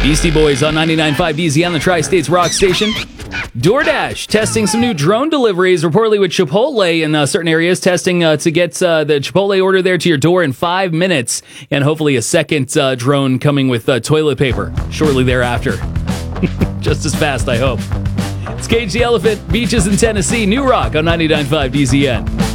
Beastie Boys on 99.5 DZ on the Tri-States Rock Station. DoorDash testing some new drone deliveries, reportedly with Chipotle in certain areas, testing to get the Chipotle order there to your door in 5 minutes, and hopefully a second drone coming with toilet paper shortly thereafter. Just as fast, I hope. It's Cage the Elephant, Beaches in Tennessee, New Rock on 99.5 DZN.